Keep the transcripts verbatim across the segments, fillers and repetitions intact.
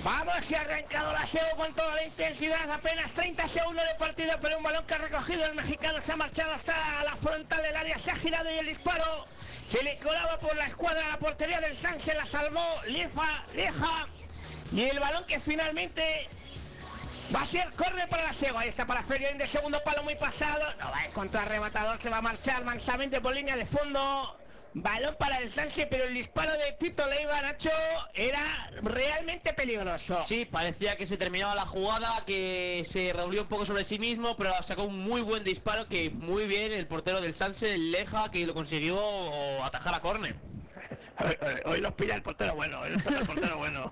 Vamos, que ha arrancado la Sego con toda la intensidad, apenas treinta segundos de partido, pero un balón que ha recogido el mexicano, se ha marchado hasta la frontal del área, se ha girado y el disparo se le colaba por la escuadra a la portería del Sanse, la salvó Lieja, Lieja, y el balón que finalmente va a ser córner para la Sego. Ahí está para Ferioín de segundo palo muy pasado, no va a encontrar rematador, se va a marchar mansamente por línea de fondo. Balón para el Sanse, pero el disparo de Tito Leiva, Nacho, era realmente peligroso. Sí, parecía que se terminaba la jugada, que se revolvió un poco sobre sí mismo, pero sacó un muy buen disparo que muy bien el portero del Sanse, el Leja, que lo consiguió atajar a córner. Hoy, hoy, hoy los pilla el portero bueno, hoy los pilla el portero bueno.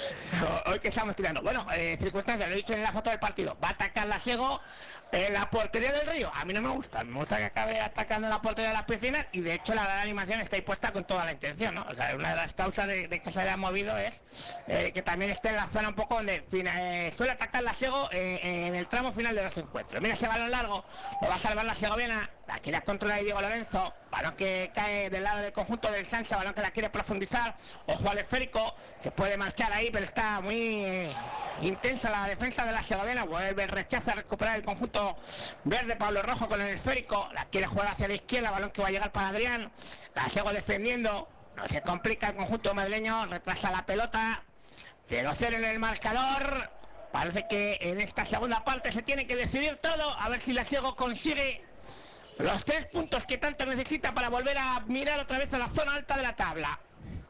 Hoy que estamos tirando. Bueno, eh, circunstancias, lo he dicho en la foto del partido. Va a atacar la Sego en la portería del Río. A mí no me gusta, me gusta que acabe atacando la portería de las piscinas, y de hecho la gran animación está ahí puesta con toda la intención, ¿no? O sea, una de las causas de, de que se haya movido es eh, que también esté en la zona un poco donde eh, suele atacar la Sego eh, en el tramo final de los encuentros. Mira ese balón largo, lo va a salvar la segoviana, la quiere controlar Diego Lorenzo, balón que cae del lado del conjunto del Sanse, balón que la quiere profundizar, ojo al esférico, se puede marchar ahí, pero está muy eh, intensa la defensa de la segoviana, vuelve, rechaza recuperar el conjunto verde, Pablo Rojo con el esférico, la quiere jugar hacia la izquierda, balón que va a llegar para Adrián, la Sego defendiendo, no se complica el conjunto madrileño, retrasa la pelota, cero cero en el marcador. Parece que en esta segunda parte se tiene que decidir todo, a ver si la Sego consigue los tres puntos que tanto necesita para volver a mirar otra vez a la zona alta de la tabla.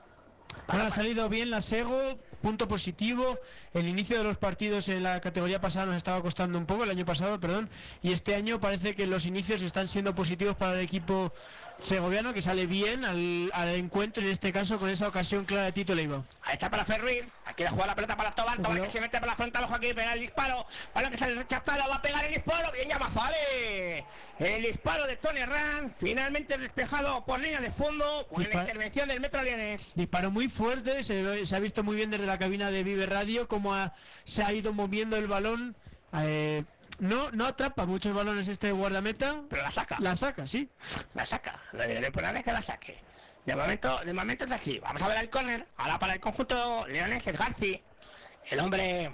Ahora ha salido bien la Sego, punto positivo. El inicio de los partidos en la categoría pasada nos estaba costando un poco, el año pasado, perdón, y este año parece que los inicios están siendo positivos para el equipo segoviano, que sale bien al, al encuentro, en este caso con esa ocasión clara de Tito Leiva. Ahí está para Ferruiz, aquí le juega la pelota para Tobar, Tobar que se mete por la frontal, ojo aquí, pega el disparo, balón que sale rechazado, va a pegar el disparo, bien Llamazares, el disparo de Tony Herrán, finalmente despejado por línea de fondo, buena Dispar intervención del Metro Lienes. Disparo muy fuerte, se, se ha visto muy bien desde la cabina de Vive Radio cómo ha, se ha ido moviendo el balón, eh, No, no atrapa muchos balones este guardameta, pero la saca. La saca, sí. La saca. Lo importante es que la saque. De momento, de momento es así. Vamos a ver el córner. Ahora para el conjunto leones es Garci. El hombre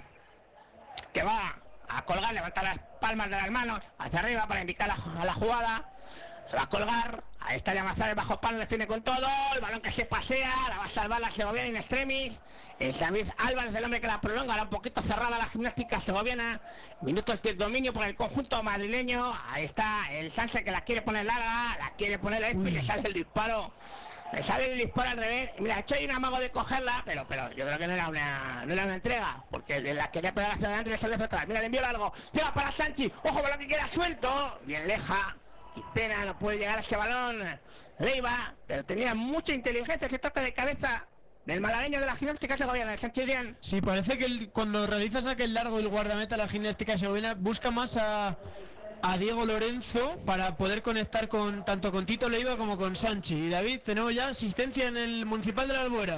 que va a colgar, levanta las palmas de las manos hacia arriba para indicar la, a la jugada. Se va a colgar. Ahí está Llamazares bajo palo, defiende con todo. El balón que se pasea, la va a salvar la segoviana in extremis. El David Álvarez, el hombre que la prolonga, ahora un poquito cerrada la gimnástica segoviana. Minutos de dominio por el conjunto madrileño. Ahí está el Sanse que la quiere poner larga, la quiere poner a este y le sale el disparo. Le sale el disparo al revés. Mira, ha hecho ahí un amago de cogerla, pero pero yo creo que no era una no era una entrega, porque la quería pegar hacia adelante y le sale hacia atrás. Mira, le envío largo. Se va para Sanchi. Ojo, balón que queda suelto. Bien Leja. Qué pena, no puede llegar a ese balón Leiva, pero tenía mucha inteligencia ese toque de cabeza del malagueño de la gimnástica segoviana, de Sánchez Díaz. Sí, parece que el, cuando realizas aquel largo el guardameta de la gimnástica segoviana busca más a, a Diego Lorenzo para poder conectar con tanto con Tito Leiva como con Sanchi. Y David, tenemos ya asistencia en el Municipal de la Albuera.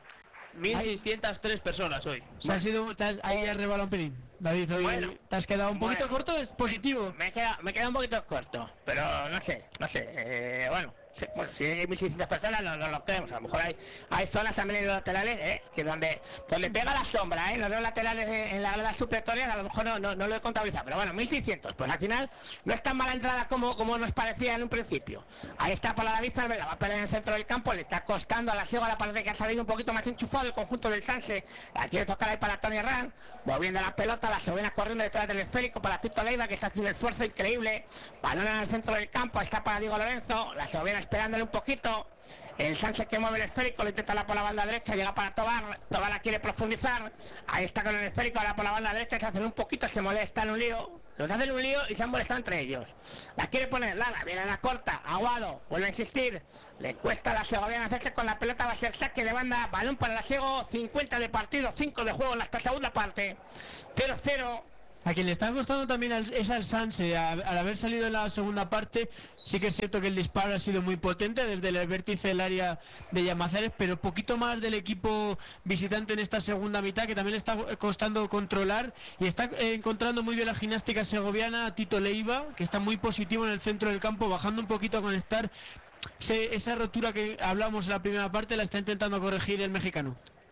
mil seiscientas tres personas hoy. Se ha sido, te has, ahí has rebalado un pelín. David, hoy bueno, te has quedado un poquito bueno, corto, es positivo. Me he quedado, me he quedado un poquito corto, pero no sé, no sé, eh, bueno, sí, bueno, si hay mil seiscientas personas no, no lo creemos, a lo mejor hay, hay zonas también en los laterales, eh, que donde, donde pega la sombra, eh, los dos laterales en la grada supletorias, a lo mejor no, no, no lo he contabilizado, pero bueno, mil seiscientos, pues al final no es tan mala entrada como, como nos parecía en un principio. Ahí está para la vista, la va a perder en el centro del campo, le está costando a la Sego, ahora parece que ha salido un poquito más enchufado el conjunto del Sanse, la quiere tocar ahí para Tony Herrán, moviendo la pelota, la segoviana corriendo detrás del esférico para Tito Leiva, que está haciendo un esfuerzo increíble, balón en el centro del campo, está para Diego Lorenzo, la segoviana esperándole un poquito, el Sánchez que mueve el esférico, lo intenta por la banda derecha, llega para Tobar, Tobar la quiere profundizar, ahí está con el esférico, ahora por la banda derecha, se hacen un poquito, se molesta en un lío, los hacen un lío y se han molestado entre ellos, la quiere poner larga, viene a la corta, Aguado, vuelve a insistir, le cuesta a la segoviana hacerse con la pelota, va a ser saque de banda, balón para la Sego, cincuenta de partido, cinco de juego en esta segunda parte, cero cero. A quien le está costando también al, es al Sanse, a, al haber salido en la segunda parte, sí que es cierto que el disparo ha sido muy potente desde el vértice del área de Llamazares, pero poquito más del equipo visitante en esta segunda mitad, que también le está costando controlar, y está eh, encontrando muy bien la gimnástica segoviana, Tito Leiva, que está muy positivo en el centro del campo, bajando un poquito a conectar, se, esa rotura que hablamos en la primera parte la está intentando corregir el mexicano.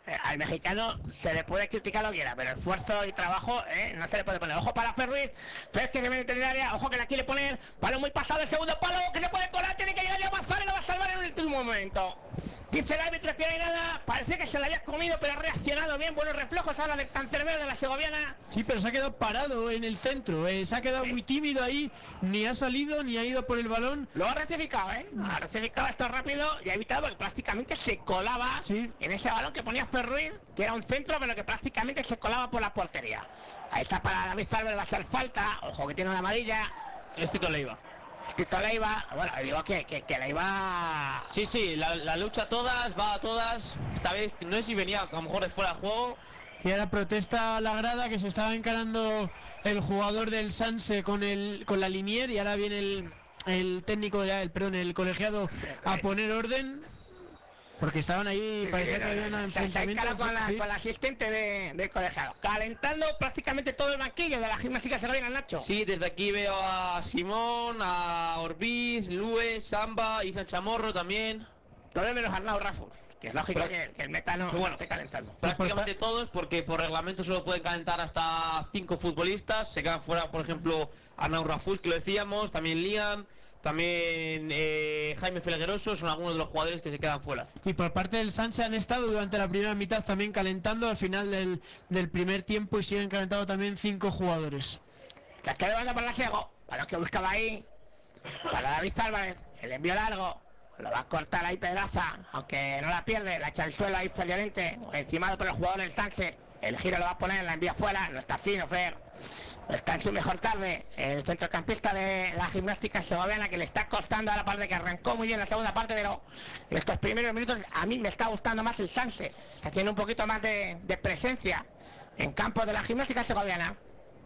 eh, al mexicano se le puede criticar lo que quiera, pero esfuerzo y trabajo eh, no se le puede poner. Ojo para Fer Ruiz, Fer que se viene en el área, ojo que la quiere poner, palo muy pasado, el segundo palo, que se puede colar, tiene que llegar a avanzar y lo va a salvar en el último momento. Dice el árbitro que no hay nada, parece que se la había comido, pero ha reaccionado bien, buenos reflejos ahora del cancerbero de la segoviana. Sí, pero se ha quedado parado en el centro, eh, se ha quedado muy tímido ahí, ni ha salido, ni ha ido por el balón. Lo ha rectificado, ¿eh? Ha rectificado esto rápido y ha evitado porque prácticamente se colaba sí. en ese balón que ponía Fer Ruiz, que era un centro, pero que prácticamente se colaba por la portería. Ahí está para David Zalver, va a hacer falta, ojo que tiene una amarilla. Este con Leiva. Escrito Leiva, bueno, digo que, que, que Leiva... Sí, sí, la, la lucha a todas, va a todas. Esta vez no sé si venía a lo mejor de fuera de juego. Y ahora protesta la grada que se estaba encarando el jugador del Sanse con el con la linier y ahora viene el, el técnico, ya, el perdón, el colegiado a poner orden. Porque estaban ahí, Sí, parecía sí, que había un se- se enfrentamiento. encara con la, sí. con la asistente de, del colegiado, calentando prácticamente todo el banquillo de la gimnástica segoviana, Nacho. Sí, desde aquí veo a Simón, a Orbiz, Luis, Samba, Izan Chamorro también. Todo menos Arnau Rafus, que es lógico Pero- que, que el metano Pero bueno, esté calentando. Prácticamente todos, porque por reglamento solo pueden calentar hasta cinco futbolistas. Se quedan fuera, por ejemplo, Arnau Rafus, que lo decíamos, también Liam, también eh, Jaime Felgueroso, son algunos de los jugadores que se quedan fuera. Y por parte del Sanse han estado durante la primera mitad también calentando al final del, del primer tiempo y siguen calentando también cinco jugadores. La que levanta para la Sego, para los que buscaba ahí, para David Álvarez, el envío largo, lo va a cortar ahí Pedraza, aunque no la pierde, la echa al suelo ahí Feliorente, encimado por el jugador del Sanse, el giro lo va a poner, la envía fuera, no está fino Fer, no está en su mejor tarde, el centrocampista de la gimnástica segoviana que le está costando a la parte que arrancó muy bien la segunda parte, pero estos primeros minutos a mí me está gustando más el Sanse, está teniendo un poquito más de, de presencia en campo de la gimnástica segoviana.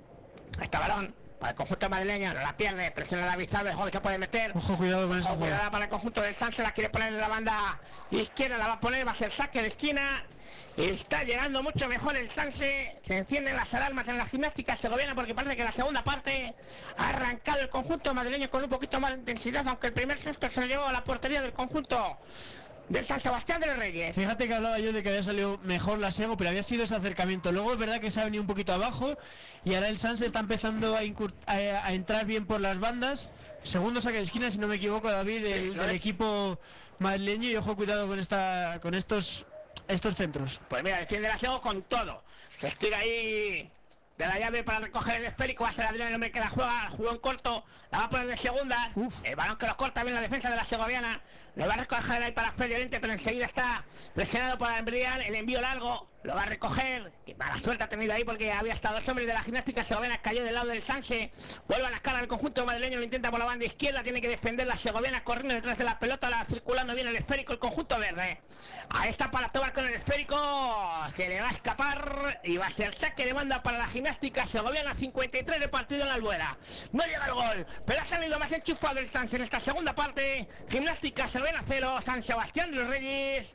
Este balón para el conjunto madrileño, no la pierde, presiona la Bizarre, ojo que se puede meter. Ojo, cuidado con esa Ojo, jugada. cuidado para el conjunto del Sanse, la quiere poner en la banda izquierda, la va a poner, va a ser saque de esquina. Está llegando mucho mejor el Sanse, se encienden las alarmas en la gimnástica segoviana porque parece que la segunda parte ha arrancado el conjunto madrileño con un poquito más de intensidad, aunque el primer sexto se lo llevó a la portería del conjunto del San Sebastián de los Reyes. Fíjate que hablaba yo de que había salido mejor la Sego, pero había sido ese acercamiento. Luego es verdad que se ha venido un poquito abajo y ahora el Sanse está empezando a, incur- a, a entrar bien por las bandas. Segundo saque de esquina, si no me equivoco, David, del, Sí, lo del es. equipo madrileño, y ojo, cuidado con esta con estos estos centros. Pues mira, defiende la Sego con todo. Se estira ahí de la llave para recoger el esférico, va a ser Adrián el hombre que la juega, jugó en corto, la va a poner de segundas. Uf. El balón que lo corta bien la defensa de la segoviana, lo va a recoger ahí para Fred Llorente, pero enseguida está presionado por Adrián, el envío largo, lo va a recoger, que mala suerte ha tenido ahí porque había estado dos hombres de la gimnástica segoviana, cayó del lado del Sanse, vuelve a la cara del conjunto madrileño, lo intenta por la banda izquierda, tiene que defender la segoviana corriendo detrás de la pelota, la circulando bien el esférico, el conjunto verde. Ahí está para tomar con el esférico, que le va a escapar y va a ser saque de banda para la gimnástica segoviana, cincuenta y tres de partido en la Albuera. No llega el gol, pero ha salido más enchufado el Sanse en esta segunda parte. Gimnástica segoviana cero, San Sebastián de los Reyes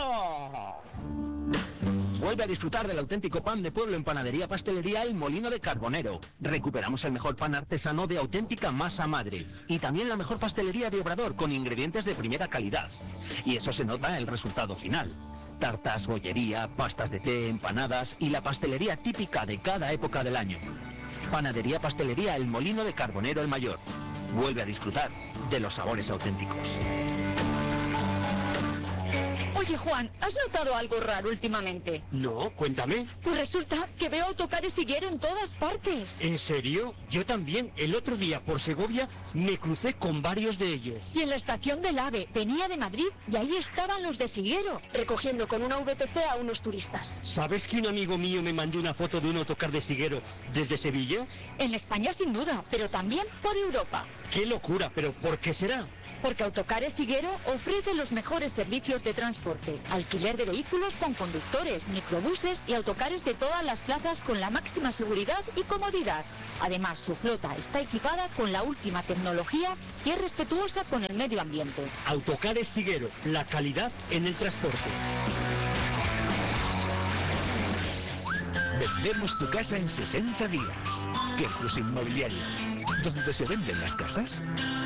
cero. Vuelve a disfrutar del auténtico pan de pueblo en Panadería Pastelería El Molino de Carbonero. Recuperamos el mejor pan artesano de auténtica masa madre y también la mejor pastelería de Obrador con ingredientes de primera calidad. Y eso se nota en el resultado final. Tartas, bollería, pastas de té, empanadas y la pastelería típica de cada época del año. Panadería Pastelería El Molino de Carbonero el Mayor. Vuelve a disfrutar de los sabores auténticos. Oye, Juan, ¿has notado algo raro últimamente? No, cuéntame. Pues resulta que veo autocares Higuero en todas partes. ¿En serio? Yo también, el otro día por Segovia, me crucé con varios de ellos. Y en la estación del AVE venía de Madrid y ahí estaban los de Siguero, recogiendo con una V T C a unos turistas. ¿Sabes que un amigo mío me mandó una foto de un autocar de Siguero desde Sevilla? En España sin duda, pero también por Europa. ¡Qué locura! ¿Pero por qué será? Porque Autocares Higuero ofrece los mejores servicios de transporte, alquiler de vehículos con conductores, microbuses y autocares de todas las plazas con la máxima seguridad y comodidad. Además, su flota está equipada con la última tecnología y es respetuosa con el medio ambiente. Autocares Siguero, la calidad en el transporte. Vendemos tu casa en sesenta días. Quercus Inmobiliaria. ¿Dónde se venden las casas?